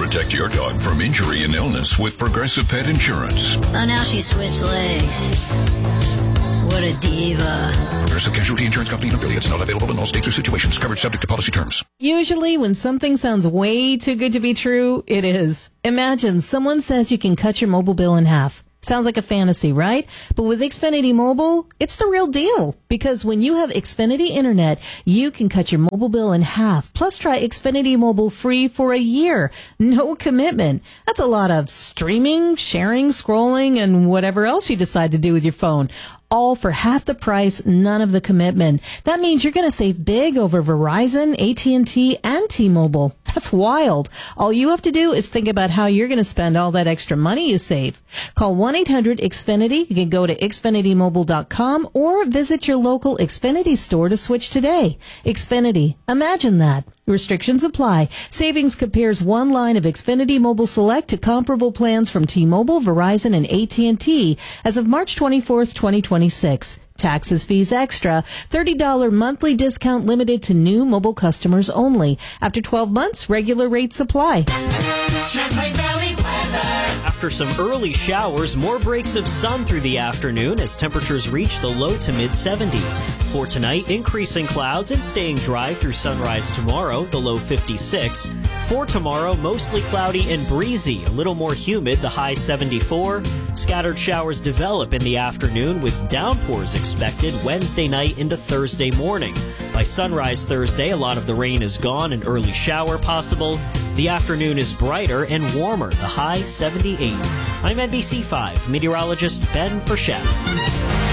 Protect your dog from injury and illness with Progressive Pet Insurance. Oh, now she switched legs. What a diva. Progressive Casualty Insurance Company and affiliates. Not available in all states or situations. Covered subject to policy terms. Usually when something sounds way too good to be true, it is. Imagine someone says you can cut your mobile bill in half. Sounds like a fantasy, right? But with Xfinity Mobile, it's the real deal. Because when you have Xfinity Internet, you can cut your mobile bill in half. Plus, try Xfinity Mobile free for a year. No commitment. That's a lot of streaming, sharing, scrolling, and whatever else you decide to do with your phone. All for half the price, none of the commitment. That means you're going to save big over Verizon, AT&T, and T-Mobile. That's wild. All you have to do is think about how you're going to spend all that extra money you save. Call 1-800-XFINITY. You can go to XfinityMobile.com or visit your local Xfinity store to switch today. Xfinity. Imagine that. Restrictions apply. Savings compares one line of Xfinity Mobile Select to comparable plans from T-Mobile, Verizon, and AT&T as of March 24th, 2026. Taxes, fees extra. $30 monthly discount limited to new mobile customers only. After 12 months, regular rates apply. Champlain Valley weather. After some early showers, more breaks of sun through the afternoon as temperatures reach the low to mid 70s. For tonight, increasing clouds and staying dry through sunrise tomorrow, the low 56. For tomorrow, mostly cloudy and breezy, a little more humid, the high 74. Scattered showers develop in the afternoon with downpours expected Wednesday night into Thursday morning. By sunrise Thursday, a lot of the rain is gone, an early shower possible. The afternoon is brighter and warmer, the high 78. I'm NBC5 meteorologist Ben Frechette.